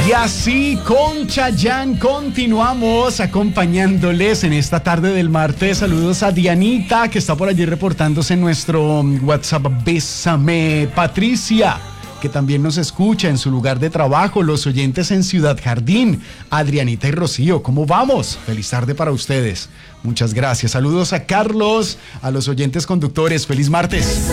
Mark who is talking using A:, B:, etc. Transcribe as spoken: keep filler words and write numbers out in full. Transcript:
A: Y así con Chayanne continuamos acompañándoles en esta tarde del martes. Saludos a Dianita, que está por allí reportándose en nuestro WhatsApp. Bésame. Patricia, que también nos escucha en su lugar de trabajo. Los oyentes en Ciudad Jardín. Adrianita y Rocío, ¿cómo vamos? Feliz tarde para ustedes. Muchas gracias. Saludos a Carlos, a los oyentes conductores. Feliz martes.